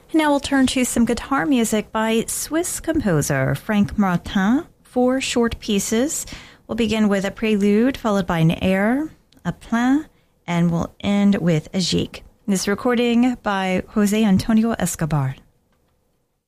Now we'll turn to some guitar music by Swiss composer Frank Martin. 4 short pieces. We'll begin with a prelude, followed by an air, a plein, and we'll end with a gigue. This recording by Jose Antonio Escobar.